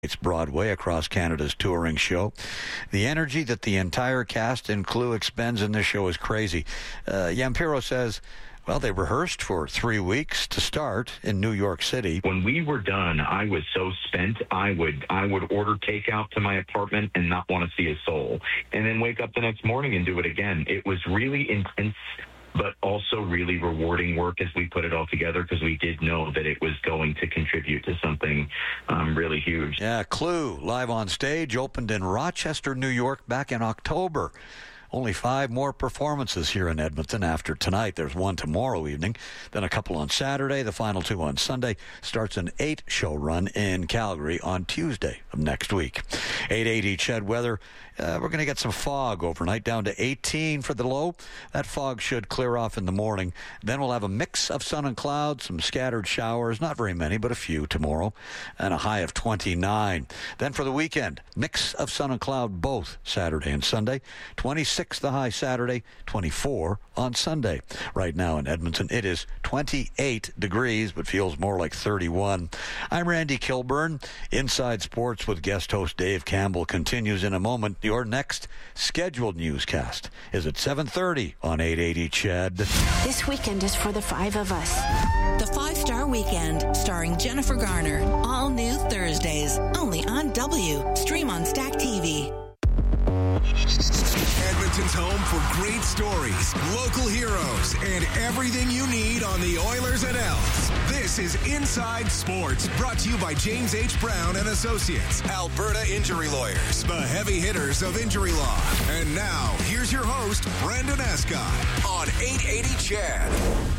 It's Broadway, across Canada's touring show. The energy that the entire cast and crew expends in this show is crazy. Yampiro says, well, they rehearsed for 3 weeks to start in New York City. When we were done, I was so spent, I would order takeout to my apartment and not want to see a soul. And then wake up the next morning and do it again. It was really intense, but also really rewarding work as we put it all together, because we did know that it was going to contribute to something really huge. Yeah, Clue, live on stage, opened in Rochester, New York back in October. Only 5 more performances here in Edmonton after tonight. There's one tomorrow evening, then a couple on Saturday, the final 2 on Sunday. Starts an 8-show run in Calgary on Tuesday of next week. 880 Ched weather. We're going to get some fog overnight, down to 18 for the low. That fog should clear off in the morning. Then we'll have a mix of sun and clouds, some scattered showers, not very many, but a few tomorrow, and a high of 29. Then for the weekend, mix of sun and cloud both Saturday and Sunday. 26 the high Saturday, 24 on Sunday. Right now in Edmonton, it is 28 degrees, but feels more like 31. I'm Randy Kilburn. Inside Sports with guest host Dave Campbell continues in a moment. Your next scheduled newscast is at 7:30 on 880 Ched. This weekend is for the 5 of us. The 5-Star Weekend, starring Jennifer Garner. All new Thursdays, only on W. Stream on Stack TV. Edmonton's home for great stories, local heroes, and everything you need on the Oilers and Elks. This is Inside Sports, brought to you by James H. Brown and Associates, Alberta Injury Lawyers, the heavy hitters of injury law. And now, here's your host, Brendan Escott, on 880 Ched.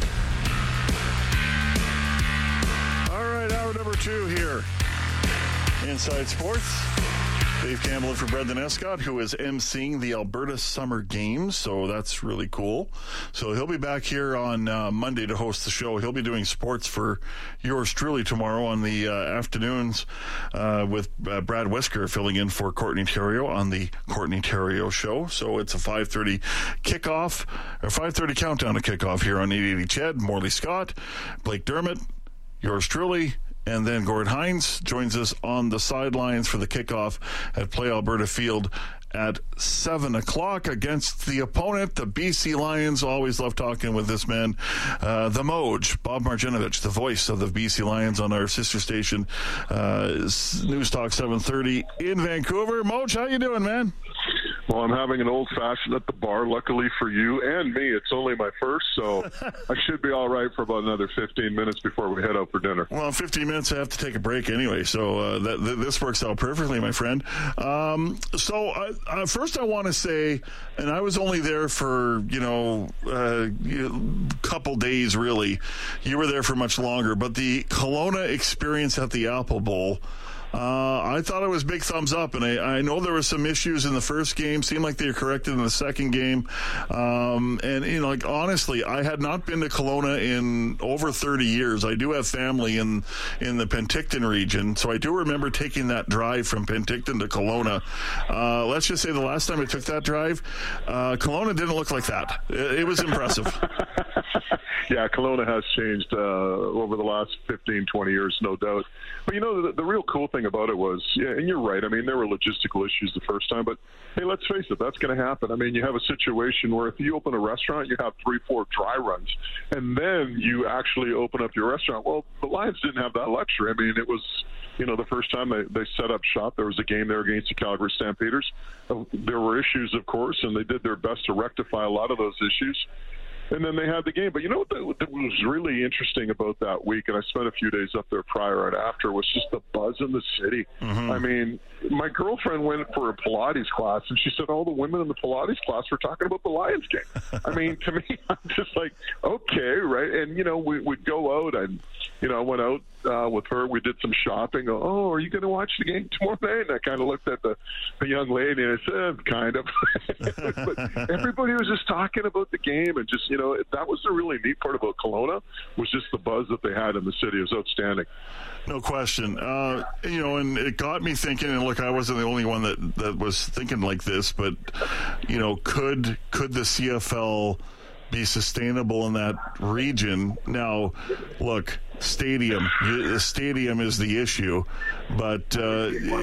All right, hour number 2 here. Inside Sports. Dave Campbell in for Brendan Escott, who is emceeing the Alberta Summer Games, so that's really cool. So he'll be back here on Monday to host the show. He'll be doing sports for yours truly tomorrow on the afternoons with Brad Whisker filling in for Courtney Theriault on the Courtney Theriault Show. So it's a 5:30 kickoff, or 5:30 countdown to kickoff here on 880 Ched. Morley Scott, Blake Dermott, yours truly, and then Gord Hines joins us on the sidelines for the kickoff at Play Alberta Field at 7 o'clock against the opponent, the BC Lions. Always love talking with this man, the Moj, Bob Marjanovic, the voice of the BC Lions on our sister station, News Talk 730 in Vancouver. Moj, how you doing, man? Well, I'm having an old-fashioned at the bar, luckily for you and me. It's only my first, so I should be all right for about another 15 minutes before we head out for dinner. Well, 15 minutes, I have to take a break anyway, so this works out perfectly, my friend. First I want to say, and I was only there for, a couple days, really. You were there for much longer, but the Kelowna experience at the Apple Bowl, I thought it was big thumbs up, and I know there were some issues in the first game. Seemed like they were corrected in the second game. Honestly, I had not been to Kelowna in over 30 years. I do have family in the Penticton region, so I do remember taking that drive from Penticton to Kelowna. Let's just say the last time I took that drive, Kelowna didn't look like that. It was impressive. Yeah, Kelowna has changed over the last 15, 20 years, no doubt. But, the real cool thing about it was, and you're right, I mean, there were logistical issues the first time, but, hey, let's face it, that's going to happen. I mean, you have a situation where if you open a restaurant, you have 3-4 dry runs, and then you actually open up your restaurant. Well, the Lions didn't have that luxury. I mean, it was, the first time they set up shop, there was a game there against the Calgary Stampeders. There were issues, of course, and they did their best to rectify a lot of those issues. And then they had the game. But what was really interesting about that week, and I spent a few days up there prior and after, was just the buzz in the city. Mm-hmm. I mean, my girlfriend went for a Pilates class, and she said all the women in the Pilates class were talking about the Lions game. I mean, to me, I'm just like, okay, right? And, we'd go out, and, I went out with her. We did some shopping. Oh, are you going to watch the game tomorrow night? And I kind of looked at the young lady, and I said, kind of. But everybody was just talking about the game, and just, that was the really neat part about Kelowna, was just the buzz that they had in the city. It was outstanding. No question. And it got me thinking, and look, I wasn't the only one that was thinking like this, but, could the CFL be sustainable in that region. Now, look, stadium is the issue, but